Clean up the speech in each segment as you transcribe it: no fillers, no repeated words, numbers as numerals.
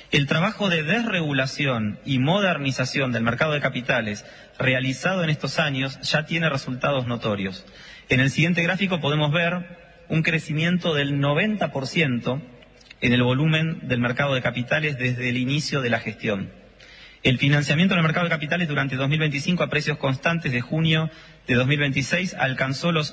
El trabajo de desregulación y modernización del mercado de capitales realizado en estos años ya tiene resultados notorios. En el siguiente gráfico podemos ver un crecimiento del 90% en el volumen del mercado de capitales desde el inicio de la gestión. El financiamiento del mercado de capitales durante 2025 a precios constantes de junio de 2026 alcanzó los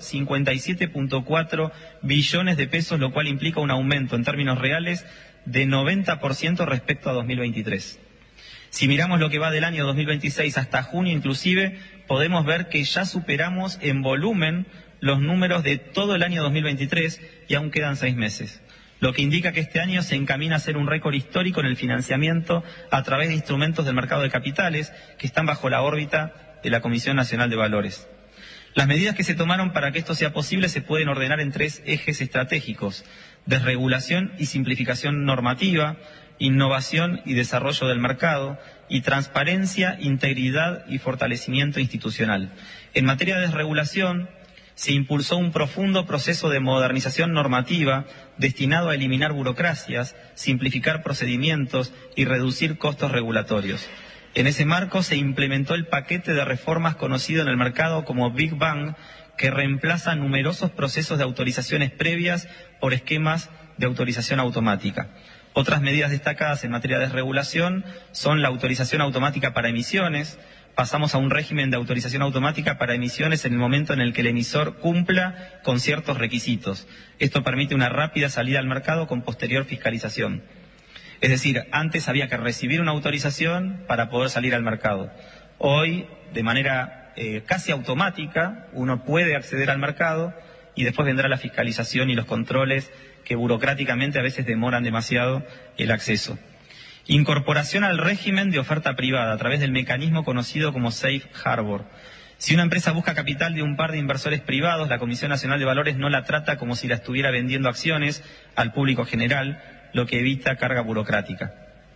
57.4 billones de pesos, lo cual implica un aumento en términos reales de 90% respecto a 2023. Si miramos lo que va del año 2026 hasta junio inclusive, podemos ver que ya superamos en volumen los números de todo el año 2023 y aún quedan 6 meses. Lo que indica que este año se encamina a ser un récord histórico en el financiamiento a través de instrumentos del mercado de capitales que están bajo la órbita de la Comisión Nacional de Valores. Las medidas que se tomaron para que esto sea posible se pueden ordenar en 3 ejes estratégicos: desregulación y simplificación normativa, innovación y desarrollo del mercado, y transparencia, integridad y fortalecimiento institucional. En materia de desregulación, se impulsó un profundo proceso de modernización normativa destinado a eliminar burocracias, simplificar procedimientos y reducir costos regulatorios. En ese marco se implementó el paquete de reformas conocido en el mercado como Big Bang, que reemplaza numerosos procesos de autorizaciones previas por esquemas de autorización automática. Otras medidas destacadas en materia de desregulación son la autorización automática para emisiones. Pasamos a un régimen de autorización automática para emisiones en el momento en el que el emisor cumpla con ciertos requisitos. Esto permite una rápida salida al mercado con posterior fiscalización. Es decir, antes había que recibir una autorización para poder salir al mercado. Hoy, de manera casi automática, uno puede acceder al mercado y después vendrá la fiscalización y los controles que burocráticamente a veces demoran demasiado el acceso. Incorporación al régimen de oferta privada a través del mecanismo conocido como Safe Harbor. Si una empresa busca capital de un par de inversores privados, la Comisión Nacional de Valores no la trata como si la estuviera vendiendo acciones al público general, lo que evita carga burocrática.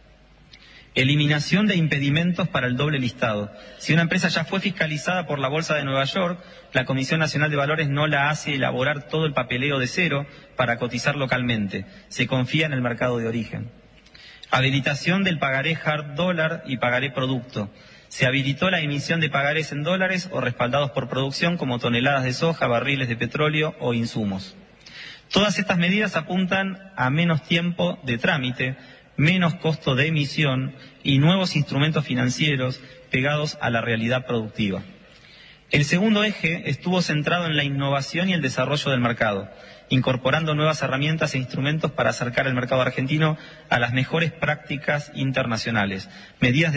Eliminación de impedimentos para el doble listado. Si una empresa ya fue fiscalizada por la Bolsa de Nueva York, la Comisión Nacional de Valores no la hace elaborar todo el papeleo de cero para cotizar localmente. Se confía en el mercado de origen. Habilitación del pagaré hard dólar y pagaré producto. Se habilitó la emisión de pagarés en dólares o respaldados por producción como toneladas de soja, barriles de petróleo o insumos. Todas estas medidas apuntan a menos tiempo de trámite, menos costo de emisión y nuevos instrumentos financieros pegados a la realidad productiva. El segundo eje estuvo centrado en la innovación y el desarrollo del mercado, incorporando nuevas herramientas e instrumentos para acercar el mercado argentino a las mejores prácticas internacionales. Medidas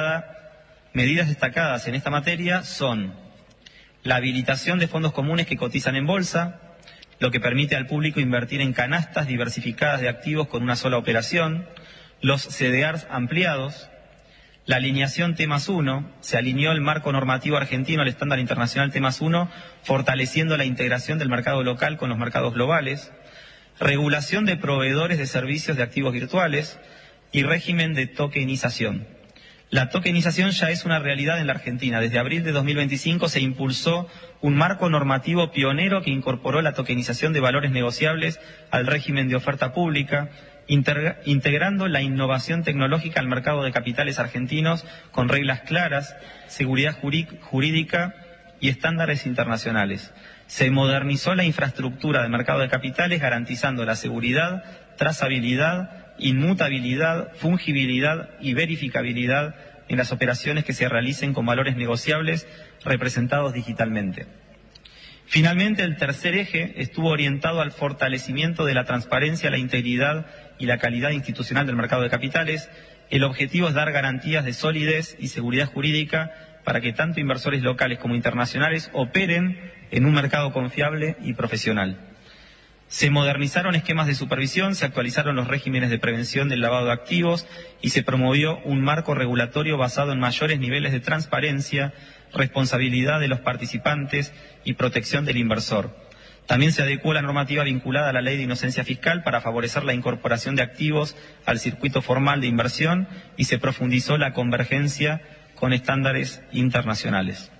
destacadas en esta materia son la habilitación de fondos comunes que cotizan en bolsa, lo que permite al público invertir en canastas diversificadas de activos con una sola operación, los CDRs ampliados, la alineación T+1, se alineó el marco normativo argentino al estándar internacional T+1, fortaleciendo la integración del mercado local con los mercados globales, regulación de proveedores de servicios de activos virtuales y régimen de tokenización. La tokenización ya es una realidad en la Argentina. Desde abril de 2025 se impulsó un marco normativo pionero que incorporó la tokenización de valores negociables al régimen de oferta pública, integrando la innovación tecnológica al mercado de capitales argentinos con reglas claras, seguridad jurídica y estándares internacionales. Se modernizó la infraestructura del mercado de capitales garantizando la seguridad, trazabilidad, inmutabilidad, fungibilidad y verificabilidad en las operaciones que se realicen con valores negociables representados digitalmente. Finalmente, el tercer eje estuvo orientado al fortalecimiento de la transparencia, la integridad y la calidad institucional del mercado de capitales. El objetivo es dar garantías de solidez y seguridad jurídica para que tanto inversores locales como internacionales operen en un mercado confiable y profesional. Se modernizaron esquemas de supervisión, se actualizaron los regímenes de prevención del lavado de activos y se promovió un marco regulatorio basado en mayores niveles de transparencia, responsabilidad de los participantes y protección del inversor. También se adecuó la normativa vinculada a la ley de inocencia fiscal para favorecer la incorporación de activos al circuito formal de inversión y se profundizó la convergencia con estándares internacionales.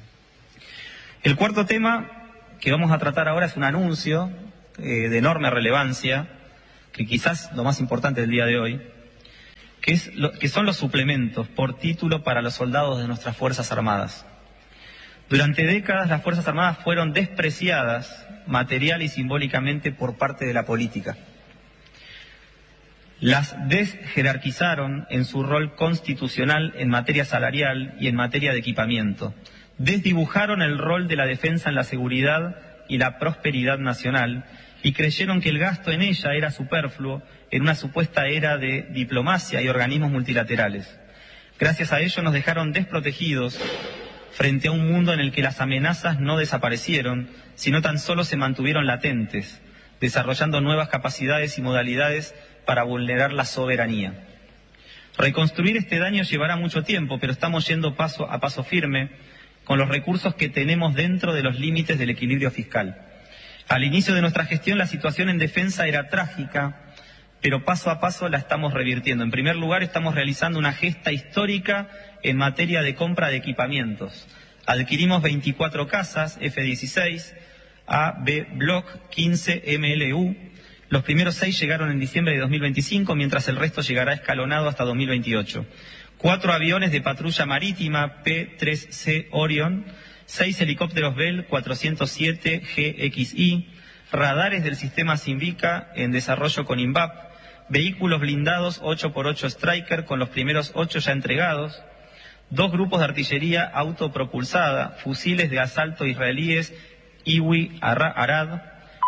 El cuarto tema que vamos a tratar ahora es un anuncio de enorme relevancia, que quizás lo más importante del día de hoy, que son los suplementos por título para los soldados de nuestras Fuerzas Armadas. Durante décadas las Fuerzas Armadas fueron despreciadas material y simbólicamente por parte de la política. Las desjerarquizaron en su rol constitucional en materia salarial y en materia de equipamiento. Desdibujaron el rol de la defensa en la seguridad y la prosperidad nacional y creyeron que el gasto en ella era superfluo en una supuesta era de diplomacia y organismos multilaterales. Gracias a ello nos dejaron desprotegidos frente a un mundo en el que las amenazas no desaparecieron, sino tan solo se mantuvieron latentes, desarrollando nuevas capacidades y modalidades para vulnerar la soberanía. Reconstruir este daño llevará mucho tiempo, pero estamos yendo paso a paso firme con los recursos que tenemos dentro de los límites del equilibrio fiscal. Al inicio de nuestra gestión la situación en defensa era trágica, pero paso a paso la estamos revirtiendo. En primer lugar, estamos realizando una gesta histórica en materia de compra de equipamientos. Adquirimos 24 casas F-16, A, B, Block, 15 MLU. Los primeros 6 llegaron en diciembre de 2025, mientras el resto llegará escalonado hasta 2028. 4 aviones de patrulla marítima P-3C Orion, 6 helicópteros Bell 407 GXI, radares del sistema Simbica en desarrollo con INVAP, vehículos blindados 8x8 Striker con los primeros 8 ya entregados, 2 grupos de artillería autopropulsada, fusiles de asalto israelíes Iwi Arad,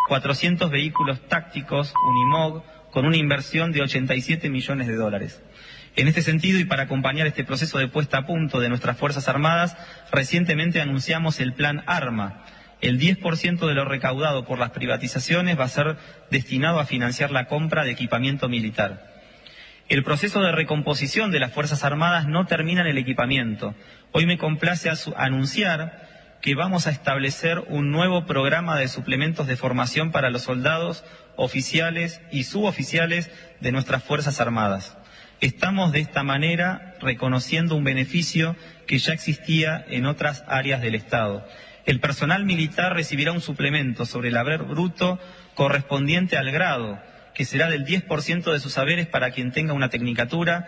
400 vehículos tácticos Unimog con una inversión de $87 millones. En este sentido, y para acompañar este proceso de puesta a punto de nuestras Fuerzas Armadas, recientemente anunciamos el Plan Arma. El 10% de lo recaudado por las privatizaciones va a ser destinado a financiar la compra de equipamiento militar. El proceso de recomposición de las Fuerzas Armadas no termina en el equipamiento. Hoy me complace anunciar que vamos a establecer un nuevo programa de suplementos de formación para los soldados, oficiales y suboficiales de nuestras Fuerzas Armadas. Estamos de esta manera reconociendo un beneficio que ya existía en otras áreas del Estado. El personal militar recibirá un suplemento sobre el haber bruto correspondiente al grado, que será del 10% de sus haberes para quien tenga una tecnicatura,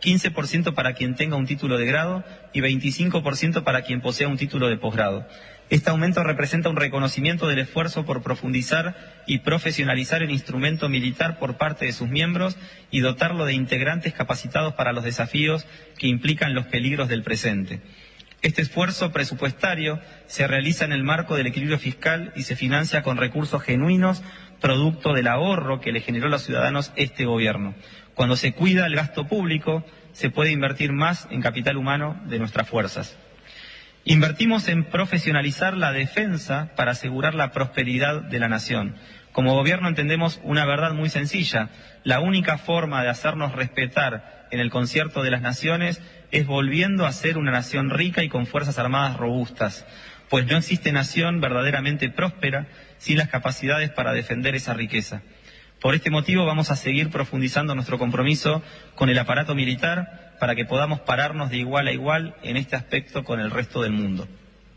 15% para quien tenga un título de grado y 25% para quien posea un título de posgrado. Este aumento representa un reconocimiento del esfuerzo por profundizar y profesionalizar el instrumento militar por parte de sus miembros y dotarlo de integrantes capacitados para los desafíos que implican los peligros del presente. Este esfuerzo presupuestario se realiza en el marco del equilibrio fiscal y se financia con recursos genuinos, producto del ahorro que le generó a los ciudadanos este gobierno. Cuando se cuida el gasto público, se puede invertir más en capital humano de nuestras fuerzas. Invertimos en profesionalizar la defensa para asegurar la prosperidad de la nación. Como gobierno entendemos una verdad muy sencilla. La única forma de hacernos respetar en el concierto de las naciones es volviendo a ser una nación rica y con fuerzas armadas robustas, pues no existe nación verdaderamente próspera sin las capacidades para defender esa riqueza. Por este motivo vamos a seguir profundizando nuestro compromiso con el aparato militar para que podamos pararnos de igual a igual en este aspecto con el resto del mundo.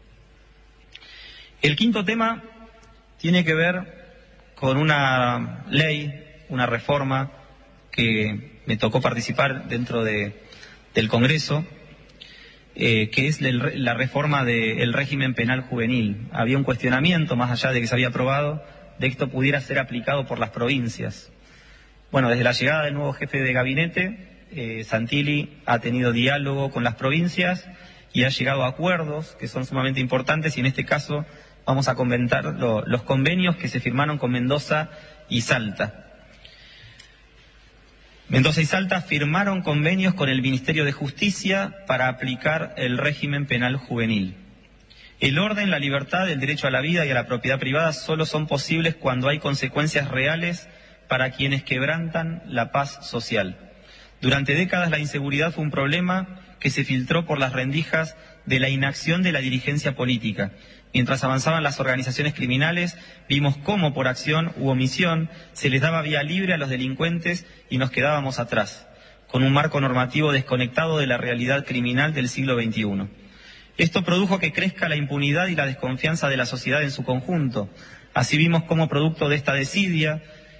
El quinto tema tiene que ver con una ley, una reforma que me tocó participar dentro del Congreso, que es la reforma del régimen penal juvenil. Había un cuestionamiento, más allá de que se había aprobado, de que esto pudiera ser aplicado por las provincias. Bueno, desde la llegada del nuevo jefe de gabinete, Santilli ha tenido diálogo con las provincias y ha llegado a acuerdos que son sumamente importantes, y en este caso vamos a comentar los convenios que se firmaron con Mendoza y Salta. Mendoza y Salta firmaron convenios con el Ministerio de Justicia para aplicar el régimen penal juvenil. El orden, la libertad, el derecho a la vida y a la propiedad privada solo son posibles cuando hay consecuencias reales para quienes quebrantan la paz social. Durante décadas la inseguridad fue un problema que se filtró por las rendijas de la inacción de la dirigencia política. Mientras avanzaban las organizaciones criminales, vimos cómo por acción u omisión se les daba vía libre a los delincuentes y nos quedábamos atrás, con un marco normativo desconectado de la realidad criminal del siglo XXI. Esto produjo que crezca la impunidad y la desconfianza de la sociedad en su conjunto. Así vimos cómo, producto de esta desidia,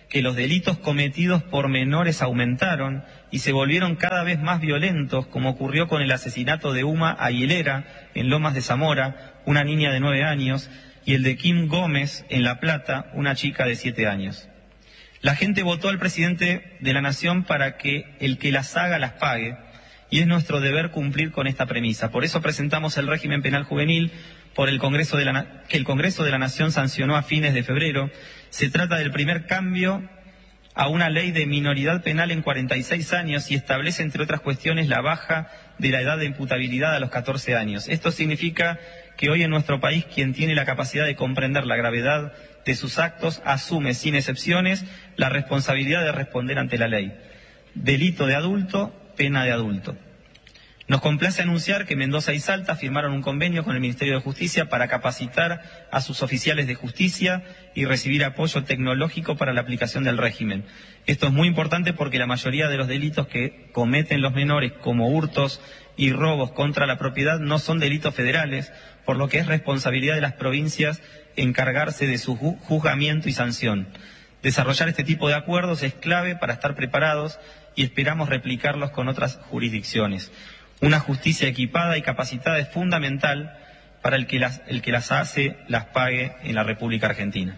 que los delitos cometidos por menores aumentaron y se volvieron cada vez más violentos, como ocurrió con el asesinato de Uma Aguilera en Lomas de Zamora, una niña de 9 años, y el de Kim Gómez en La Plata, una chica de 7 años. La gente votó al presidente de la Nación para que el que las haga las pague, y es nuestro deber cumplir con esta premisa. Por eso presentamos el régimen penal juvenil que el Congreso de la Nación sancionó a fines de febrero. Se trata del primer cambio a una ley de minoridad penal en 46 años y establece, entre otras cuestiones, la baja de la edad de imputabilidad a los 14 años. Esto significa que hoy en nuestro país quien tiene la capacidad de comprender la gravedad de sus actos asume sin excepciones la responsabilidad de responder ante la ley. Delito de adulto, pena de adulto. Nos complace anunciar que Mendoza y Salta firmaron un convenio con el Ministerio de Justicia para capacitar a sus oficiales de justicia y recibir apoyo tecnológico para la aplicación del régimen. Esto es muy importante porque la mayoría de los delitos que cometen los menores, como hurtos y robos contra la propiedad, no son delitos federales, por lo que es responsabilidad de las provincias encargarse de su juzgamiento y sanción. Desarrollar este tipo de acuerdos es clave para estar preparados y esperamos replicarlos con otras jurisdicciones. Una justicia equipada y capacitada es fundamental para el que las hace, las pague en la República Argentina.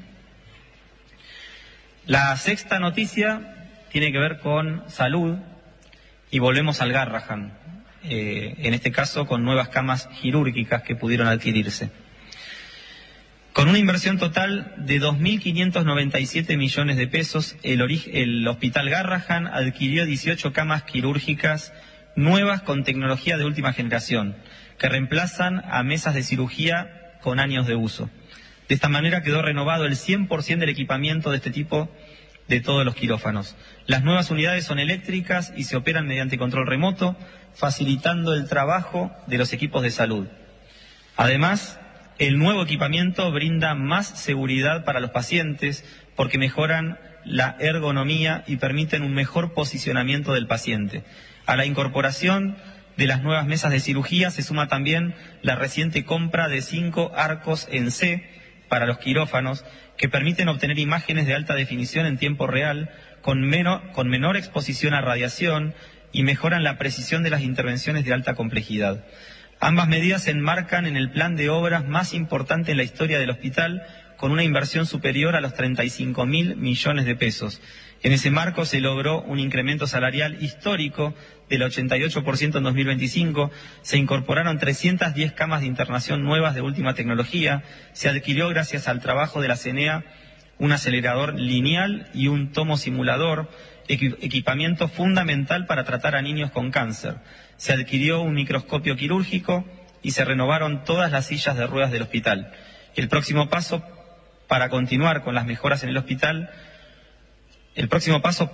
La sexta noticia tiene que ver con salud y volvemos al Garrahan, en este caso con nuevas camas quirúrgicas que pudieron adquirirse. Con una inversión total de 2.597 millones de pesos, el Hospital Garrahan adquirió 18 camas quirúrgicas nuevas con tecnología de última generación, que reemplazan a mesas de cirugía con años de uso. De esta manera quedó renovado el 100% del equipamiento de este tipo de todos los quirófanos. Las nuevas unidades son eléctricas y se operan mediante control remoto, facilitando el trabajo de los equipos de salud. Además, el nuevo equipamiento brinda más seguridad para los pacientes porque mejoran la ergonomía y permiten un mejor posicionamiento del paciente. A la incorporación de las nuevas mesas de cirugía se suma también la reciente compra de 5 arcos en C para los quirófanos que permiten obtener imágenes de alta definición en tiempo real con menor exposición a radiación y mejoran la precisión de las intervenciones de alta complejidad. Ambas medidas se enmarcan en el plan de obras más importante en la historia del hospital, con una inversión superior a los 35.000 millones de pesos. En ese marco se logró un incremento salarial histórico del 88% en 2025, se incorporaron 310 camas de internación nuevas de última tecnología, se adquirió gracias al trabajo de la CENEA un acelerador lineal y un tomo simulador, equipamiento fundamental para tratar a niños con cáncer. Se adquirió un microscopio quirúrgico y se renovaron todas las sillas de ruedas del hospital. El próximo paso para continuar con las mejoras en el hospital, el próximo paso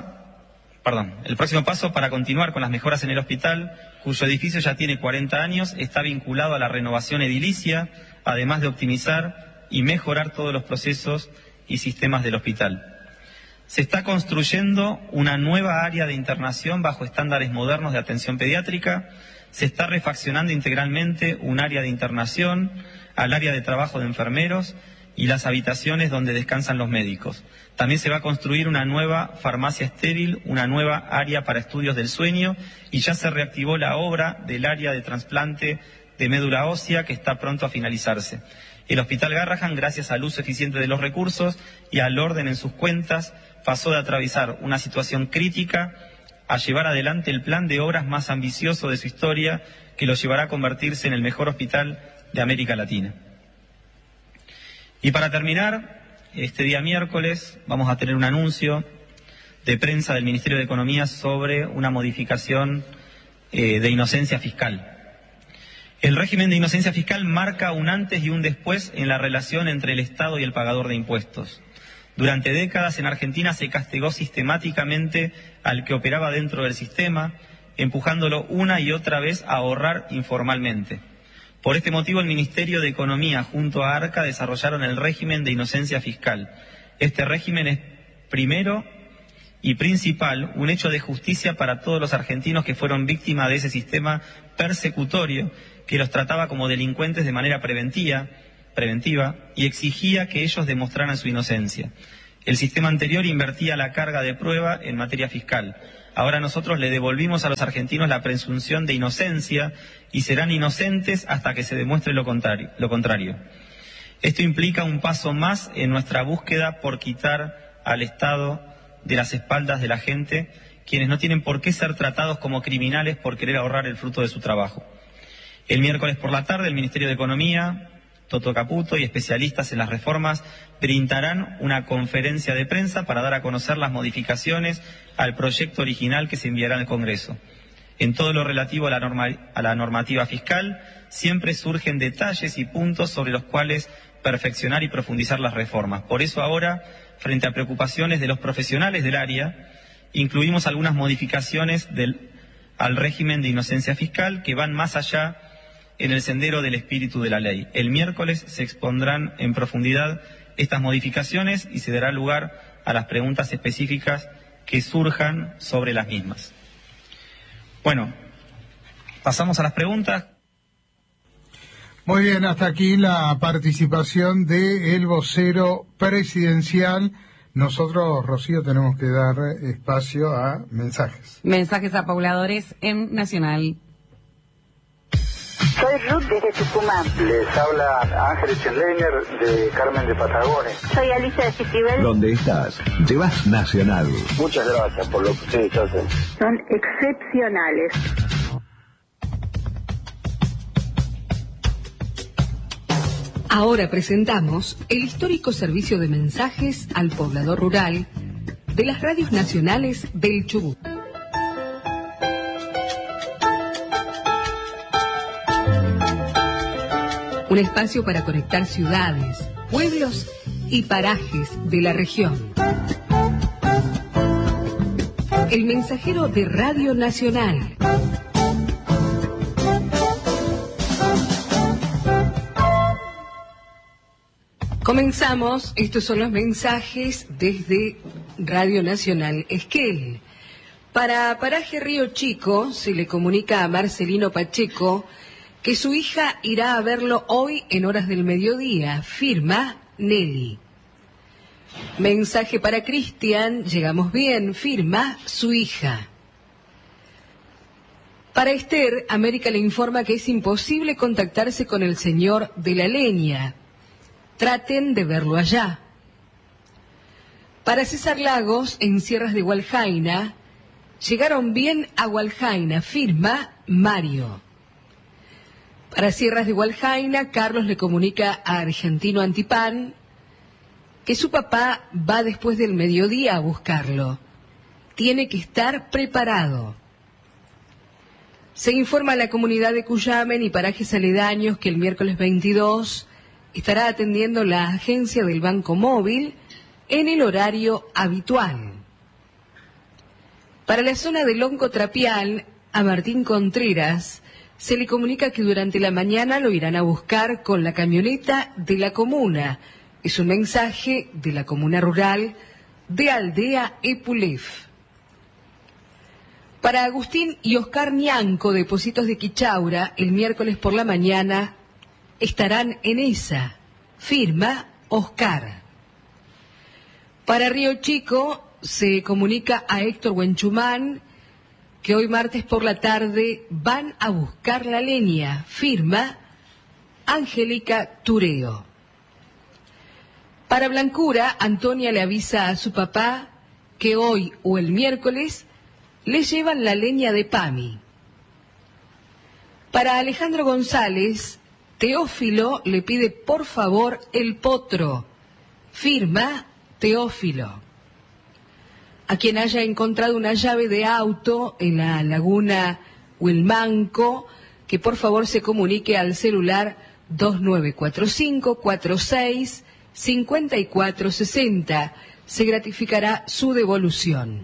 para continuar con las mejoras en el hospital, cuyo edificio ya tiene 40 años, está vinculado a la renovación edilicia, además de optimizar y mejorar todos los procesos y sistemas del hospital. Se está construyendo una nueva área de internación bajo estándares modernos de atención pediátrica, se está refaccionando integralmente un área de internación al área de trabajo de enfermeros y las habitaciones donde descansan los médicos. También se va a construir una nueva farmacia estéril, una nueva área para estudios del sueño y ya se reactivó la obra del área de trasplante de médula ósea que está pronto a finalizarse. El Hospital Garrahan, gracias al uso eficiente de los recursos y al orden en sus cuentas, pasó de atravesar una situación crítica a llevar adelante el plan de obras más ambicioso de su historia, que lo llevará a convertirse en el mejor hospital de América Latina. Y para terminar, este día miércoles vamos a tener un anuncio de prensa del Ministerio de Economía sobre una modificación de inocencia fiscal. El régimen de inocencia fiscal marca un antes y un después en la relación entre el Estado y el pagador de impuestos. Durante décadas en Argentina se castigó sistemáticamente al que operaba dentro del sistema, empujándolo una y otra vez a ahorrar informalmente. Por este motivo el Ministerio de Economía junto a ARCA desarrollaron el régimen de inocencia fiscal. Este régimen es primero y principal un hecho de justicia para todos los argentinos que fueron víctimas de ese sistema persecutorio que los trataba como delincuentes de manera preventiva y exigía que ellos demostraran su inocencia. El sistema anterior invertía la carga de prueba en materia fiscal. Ahora nosotros le devolvimos a los argentinos la presunción de inocencia y serán inocentes hasta que se demuestre lo contrario. Esto implica un paso más en nuestra búsqueda por quitar al Estado de las espaldas de la gente, quienes no tienen por qué ser tratados como criminales por querer ahorrar el fruto de su trabajo. El miércoles por la tarde, el Ministerio de Economía, Toto Caputo y especialistas en las reformas brindarán una conferencia de prensa para dar a conocer las modificaciones al proyecto original que se enviará al Congreso. En todo lo relativo a la normativa fiscal, siempre surgen detalles y puntos sobre los cuales perfeccionar y profundizar las reformas. Por eso ahora, frente a preocupaciones de los profesionales del área, incluimos algunas modificaciones al régimen de inocencia fiscal que van más allá en el sendero del espíritu de la ley. El miércoles se expondrán en profundidad estas modificaciones y se dará lugar a las preguntas específicas que surjan sobre las mismas. Bueno, pasamos a las preguntas. Muy bien, hasta aquí la participación del vocero presidencial. Nosotros, Rocío, tenemos que dar espacio a mensajes. Mensajes a pobladores en Nacional. Soy Ruth desde Tucumán. Les habla Ángel Schenleiner de Carmen de Patagones. Soy Alicia de Citibel. ¿Dónde estás? Llevas Nacional. Muchas gracias por lo que ustedes hacen. Son excepcionales. Ahora presentamos el histórico servicio de mensajes al poblador rural de las radios nacionales del Chubut. Un espacio para conectar ciudades, pueblos y parajes de la región. El mensajero de Radio Nacional. Comenzamos, estos son los mensajes desde Radio Nacional Esquel. Para Paraje Río Chico se le comunica a Marcelino Pacheco que su hija irá a verlo hoy en horas del mediodía. Firma Nelly. Mensaje para Cristian, llegamos bien, firma su hija. Para Esther, América le informa que es imposible contactarse con el señor de la leña. Traten de verlo allá. Para César Lagos, en Sierras de Hualjaina, llegaron bien a Hualjaina, firma Mario. Para Sierras de Hualjaina, Carlos le comunica a Argentino Antipán que su papá va después del mediodía a buscarlo. Tiene que estar preparado. Se informa a la comunidad de Cuyamen y parajes aledaños que el miércoles 22 estará atendiendo la agencia del Banco Móvil en el horario habitual. Para la zona del Lonco Trapial, a Martín Contreras se le comunica que durante la mañana lo irán a buscar con la camioneta de la comuna. Es un mensaje de la comuna rural de Aldea Epulef. Para Agustín y Oscar Ñanco, de Pocitos de Quichaura, el miércoles por la mañana estarán en esa. Firma Oscar. Para Río Chico se comunica a Héctor Huenchumán que hoy martes por la tarde van a buscar la leña. Firma Angélica Tureo. Para Blancura, Antonia le avisa a su papá que hoy o el miércoles le llevan la leña de Pami. Para Alejandro González, Teófilo le pide por favor el potro. Firma Teófilo. A quien haya encontrado una llave de auto en la laguna Huilmanco, que por favor se comunique al celular 2945-46-5460. Se gratificará su devolución.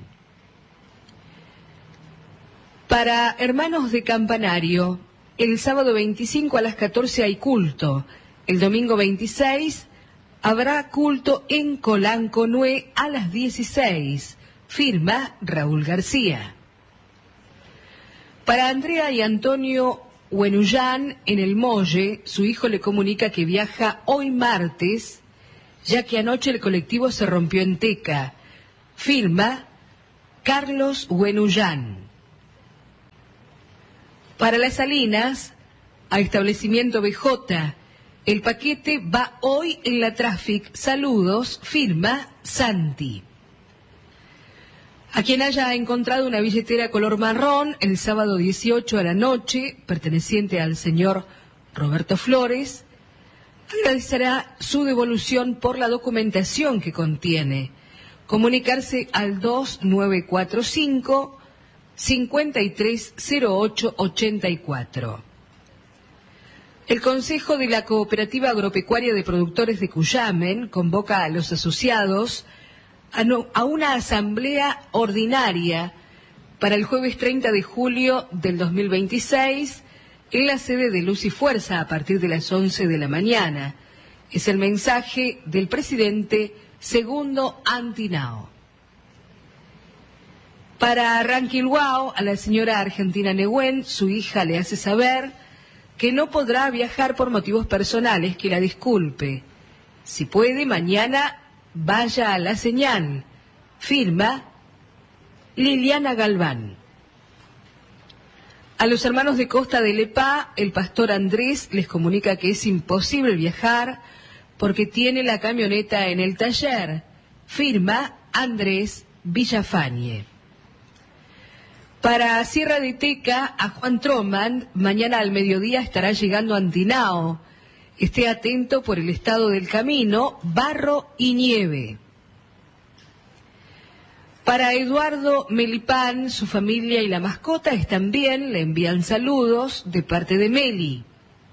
Para Hermanos de Campanario, el sábado 25 a las 14 hay culto. El domingo 26 habrá culto en Colanco Nué a las 16. Firma Raúl García. Para Andrea y Antonio Huenullán, en el Molle, su hijo le comunica que viaja hoy martes ya que anoche el colectivo se rompió en Teca. Firma Carlos Huenullán. Para Las Salinas, a establecimiento BJ, el paquete va hoy en la Traffic. Saludos, firma Santi. A quien haya encontrado una billetera color marrón el sábado 18 a la noche, perteneciente al señor Roberto Flores, agradecerá su devolución por la documentación que contiene. Comunicarse al 2945 530884. El Consejo de la Cooperativa Agropecuaria de Productores de Cuyamen convoca a los asociados a una asamblea ordinaria para el jueves 30 de julio del 2026 en la sede de Luz y Fuerza a partir de las 11 de la mañana. Es el mensaje del presidente Segundo Antinao. Para Ranquilhuao, a la señora Argentina Nehuen, su hija le hace saber que no podrá viajar por motivos personales, que la disculpe. Si puede, mañana vaya a la señal. Firma Liliana Galván. A los hermanos de Costa de Lepá, el pastor Andrés les comunica que es imposible viajar porque tiene la camioneta en el taller. Firma Andrés Villafañe. Para Sierra de Teca, a Juan Troman, mañana al mediodía estará llegando a Antinao. Esté atento por el estado del camino, barro y nieve. Para Eduardo Melipán, su familia y la mascota están bien, le envían saludos de parte de Meli.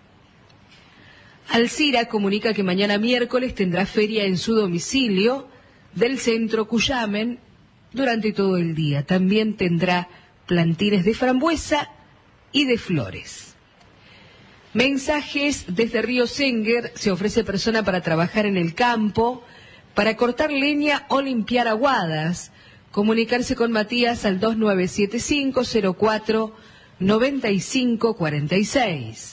Alcira comunica que mañana miércoles tendrá feria en su domicilio del centro Cuyamen durante todo el día. También tendrá plantines de frambuesa y de flores. Mensajes desde Río Senguer. Se ofrece persona para trabajar en el campo, para cortar leña o limpiar aguadas. Comunicarse con Matías al 2975-04-9546.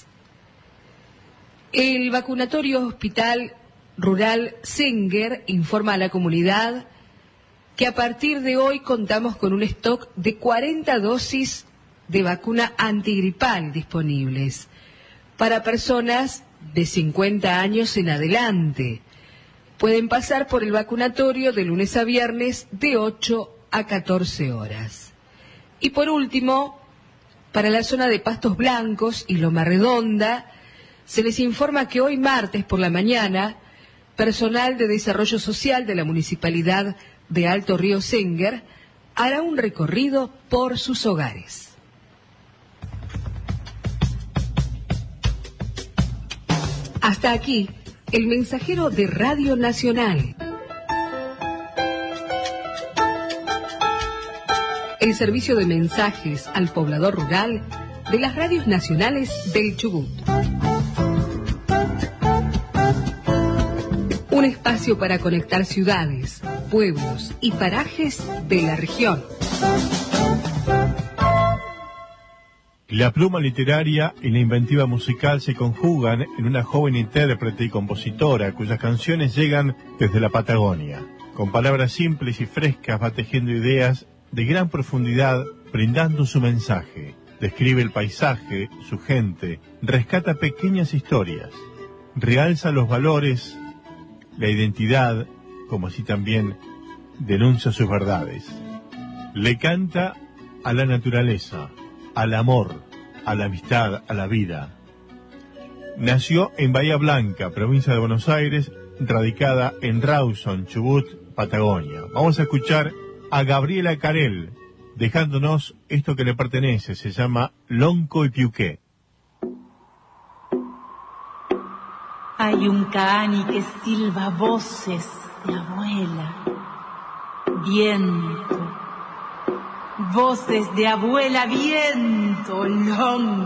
El vacunatorio Hospital Rural Senguer informa a la comunidad que a partir de hoy contamos con un stock de 40 dosis de vacuna antigripal disponibles para personas de 50 años en adelante. Pueden pasar por el vacunatorio de lunes a viernes de 8 a 14 horas. Y por último, para la zona de Pastos Blancos y Loma Redonda, se les informa que hoy martes por la mañana, personal de desarrollo social de la Municipalidad de Alto Río Senguer hará un recorrido por sus hogares. Hasta aquí, el mensajero de Radio Nacional. El servicio de mensajes al poblador rural de las radios nacionales del Chubut. Un espacio para conectar ciudades, pueblos y parajes de la región. La pluma literaria y la inventiva musical se conjugan en una joven intérprete y compositora cuyas canciones llegan desde la Patagonia. Con palabras simples y frescas va tejiendo ideas de gran profundidad, brindando su mensaje. Describe el paisaje, su gente, rescata pequeñas historias, realza los valores, la identidad, como así también denuncia sus verdades. Le canta a la naturaleza, al amor, a la amistad, a la vida. Nació en Bahía Blanca, provincia de Buenos Aires, radicada en Rawson, Chubut, Patagonia. Vamos a escuchar a Gabriela Carel, dejándonos esto que le pertenece, se llama Lonco y Piuqué. Hay un cani que silba voces de abuela, viento, voces de abuela, viento, lonco.